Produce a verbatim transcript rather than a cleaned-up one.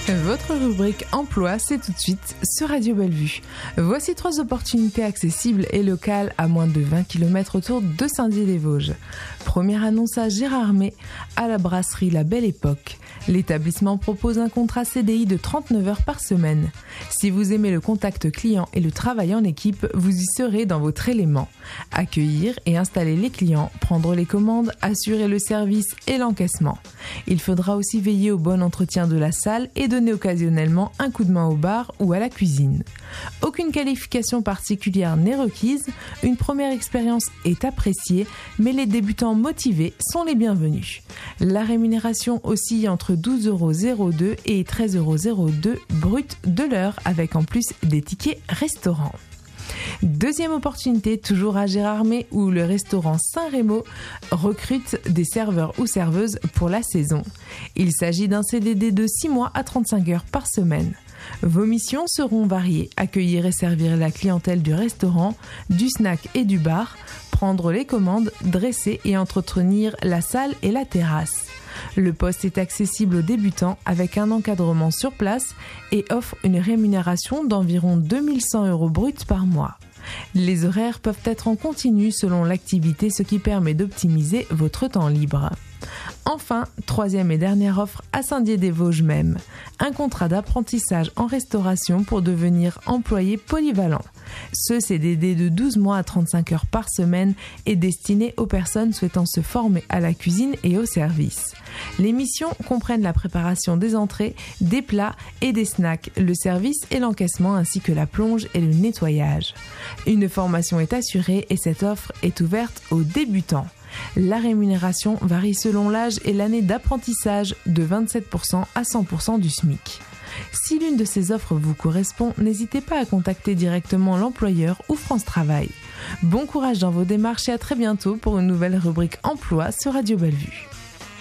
Votre rubrique emploi, c'est tout de suite sur Radio Bellevue. Voici trois opportunités accessibles et locales à moins de vingt kilomètres autour de Saint-Dié-des-Vosges. Première annonce à Gérardmer, à la brasserie La Belle Époque. L'établissement propose un contrat C D I de trente-neuf heures par semaine. Si vous aimez le contact client et le travail en équipe, vous y serez dans votre élément. Accueillir et installer les clients, prendre les commandes, assurer le service et l'encaissement. Il faudra aussi veiller au bon entretien de la salle et donner occasionnellement un coup de main au bar ou à la cuisine. Aucune qualification particulière n'est requise, une première expérience est appréciée, mais les débutants motivés sont les bienvenus. La rémunération oscille entre douze euros zéro deux et treize euros zéro deux brut de l'heure, avec en plus des tickets restaurants. Deuxième opportunité, toujours à Gérardmer, où le restaurant Saint-Rémo recrute des serveurs ou serveuses pour la saison. Il s'agit d'un C D D de six mois à trente-cinq heures par semaine. Vos missions seront variées: accueillir et servir la clientèle du restaurant, du snack et du bar, prendre les commandes, dresser et entretenir la salle et la terrasse. Le poste est accessible aux débutants avec un encadrement sur place et offre une rémunération d'environ deux mille cent euros bruts par mois. Les horaires peuvent être en continu selon l'activité, ce qui permet d'optimiser votre temps libre. Enfin, troisième et dernière offre à Saint-Dié-des-Vosges même, un contrat d'apprentissage en restauration pour devenir employé polyvalent. Ce C D D de douze mois à trente-cinq heures par semaine est destiné aux personnes souhaitant se former à la cuisine et au service. Les missions comprennent la préparation des entrées, des plats et des snacks, le service et l'encaissement ainsi que la plonge et le nettoyage. Une formation est assurée et cette offre est ouverte aux débutants. La rémunération varie selon l'âge et l'année d'apprentissage, de vingt-sept pour cent à cent pour cent du SMIC. Si l'une de ces offres vous correspond, n'hésitez pas à contacter directement l'employeur ou France Travail. Bon courage dans vos démarches et à très bientôt pour une nouvelle rubrique emploi sur Radio Bellevue.